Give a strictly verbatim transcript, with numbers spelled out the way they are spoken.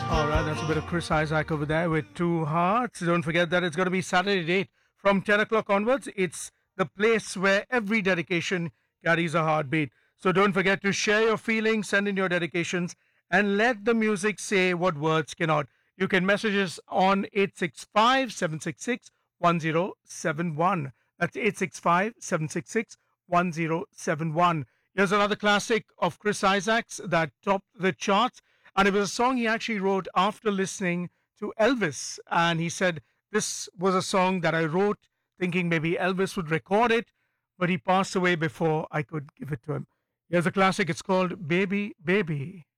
All right, that's a bit of Chris Isaac over there with Two Hearts. Don't forget that it's going to be Saturday date from ten o'clock onwards. It's the place where every dedication carries a heartbeat. So don't forget to share your feelings, send in your dedications, and let the music say what words cannot. You can message us on eight six five, seven six six, one zero seven one. That's eight six five, seven six six, one zero seven one. Here's another classic of Chris Isaacs that topped the charts. And it was a song he actually wrote after listening to Elvis. And he said, this was a song that I wrote thinking maybe Elvis would record it, but he passed away before I could give it to him. Here's a classic. It's called Baby, Baby.